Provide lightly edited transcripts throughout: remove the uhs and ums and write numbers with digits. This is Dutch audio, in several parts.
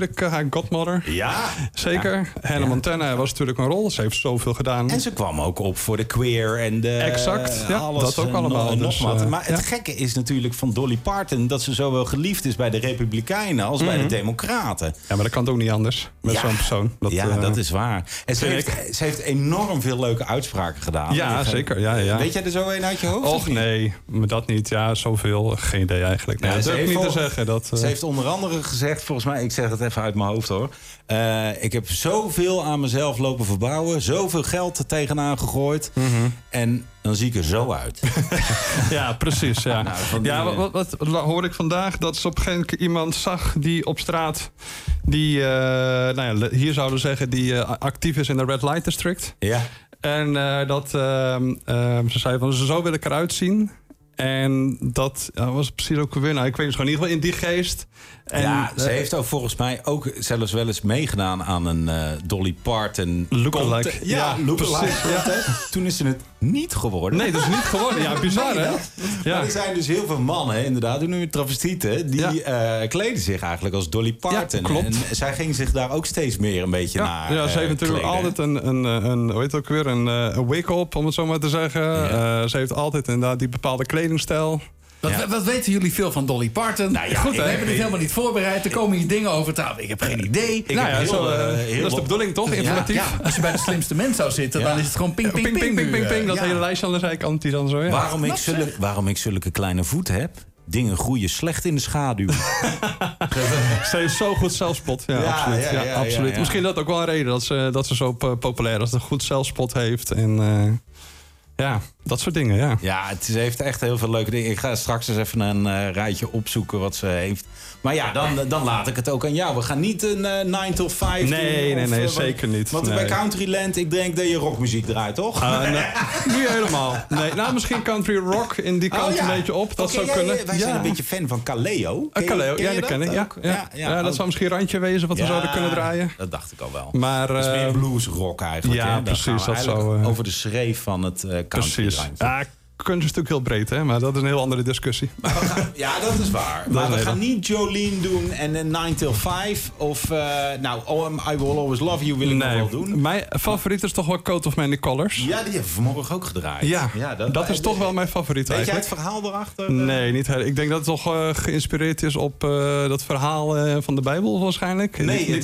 haar godmother. Ja. Zeker. Ja. Hannah Montana was natuurlijk een rol. Ze heeft zoveel gedaan. En ze kwam ook op voor de queer en de... Exact, ja, alles dat ook allemaal. Nog Dus, wat. Maar het gekke is natuurlijk van Dolly Parton... dat ze zowel geliefd is bij de Republikeinen als bij de Democraten. Ja, maar dat kan ook niet anders met zo'n persoon. Dat is waar. En ze heeft enorm veel leuke uitspraken gedaan. Ja, zeker. Ja. Weet jij er zo een uit je hoofd? Och nee, maar dat niet. Ja, zoveel. Geen idee eigenlijk. Nee, dat durf ik niet te zeggen. Ze heeft onder andere gezegd, volgens mij... ik zeg het even uit mijn hoofd hoor... ik heb zoveel aan mezelf lopen verbouwen. Zoveel geld er tegenaan gegooid. En dan zie ik er zo uit. Ja, precies. Ja. Wat hoorde ik vandaag? Dat ze op een gegeven moment iemand zag die op straat... die, hier zouden we zeggen... die actief is in de Red Light District. Ja. En ze zei van, zo wil ik eruit zien... En dat was precies ook weer... Nou, ik weet het gewoon in ieder geval in die geest. En, ze heeft ook volgens mij ook zelfs wel eens meegedaan aan een Dolly Parton... Lookalike. Ja, lookalike. Ja. Toen is ze het niet geworden. Nee, dat is niet geworden. Ja, bizar hè? Ja. Maar er zijn dus heel veel mannen, inderdaad, nu travestieten... die kleden zich eigenlijk als Dolly Parton. Ja, klopt. En zij ging zich daar ook steeds meer een beetje naar Ja, ze heeft natuurlijk altijd een hoe heet het ook weer, een wig op, om het zo maar te zeggen. Ja. Ze heeft altijd inderdaad die bepaalde kledingstijl. Wat weten jullie veel van Dolly Parton? Nou ja, goed, we hebben dit helemaal niet voorbereid. Er komen hier dingen over tafel. Ik heb geen idee. Dat is de bedoeling, toch? Informatief. Ja, als je bij de slimste mens zou zitten, dan is het gewoon ping, ping, ping, ping, ping, ping. Dat hele lijstje aan de zijkant die dan zo... Ja. Waarom ik zulke kleine voeten heb... Dingen groeien slecht in de schaduw. Ze heeft zo goed zelfspot. Ja, absoluut. Misschien dat ook wel een reden dat ze zo populair is. Dat ze goed zelfspot heeft. En dat soort dingen, Ja, ze heeft echt heel veel leuke dingen. Ik ga straks eens even een rijtje opzoeken wat ze heeft. Maar ja, dan laat ik het ook aan jou. We gaan niet een 9 till 5 Nee, zeker niet. Want bij Countryland, ik denk dat je rockmuziek draait, toch? Niet helemaal. Nee, nou, misschien country rock in die kant een beetje op. Dat zou kunnen. Wij zijn een beetje fan van Kaleo. Kaleo, die ken ik. Ja, dat zou misschien een randje wezen wat we zouden kunnen draaien. Dat dacht ik al wel. Maar, dat is meer bluesrock eigenlijk. Ja, precies. Dat zou, over de schreef van het country. Ja, country is natuurlijk heel breed, hè? Maar dat is een heel andere discussie. Dat is waar. Maar we gaan niet Jolene doen en 9 till 5. Of, I Will Always Love You wil ik nog wel doen. Mijn favoriet is toch wel Coat of Many Colors. Ja, die hebben we vanmorgen ook gedraaid. Ja, dat is toch wel mijn favoriet weet eigenlijk. Weet jij het verhaal erachter? Nee, niet heel. Ik denk dat het toch geïnspireerd is op dat verhaal van de Bijbel waarschijnlijk.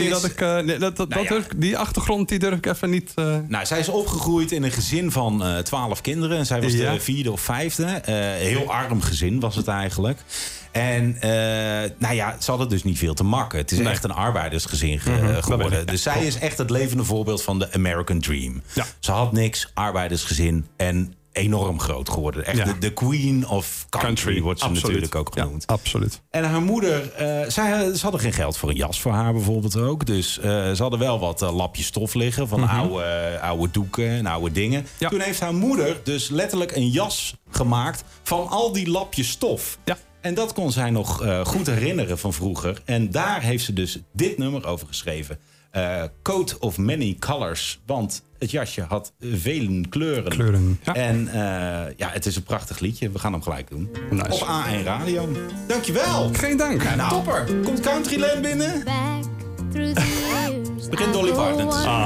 Die achtergrond die durf ik even niet... Nou, zij is opgegroeid in een gezin van 12 kinderen. En zij was de 4e of 5e. Heel arm gezin was het eigenlijk. En ze hadden dus niet veel te makken. Het is echt een arbeidersgezin geworden. Dus zij is echt het levende voorbeeld van de American Dream. Ja. Ze had niks, arbeidersgezin en enorm groot geworden. Echt de queen of country wordt ze natuurlijk ook genoemd. Ja, absoluut. En haar moeder, ze hadden geen geld voor een jas voor haar bijvoorbeeld ook. Dus ze hadden wel wat lapjes stof liggen van oude doeken en oude dingen. Ja. Toen heeft haar moeder dus letterlijk een jas gemaakt van al die lapjes stof. Ja. En dat kon zij nog goed herinneren van vroeger. En daar heeft ze dus dit nummer over geschreven. Coat of Many Colors. Want het jasje had vele kleuren. Ja. En het is een prachtig liedje. We gaan hem gelijk doen. Nice. Op A1 Radio. Dankjewel. Geen dank. Nou, topper. Komt Countryland binnen? Begint Dolly Parton.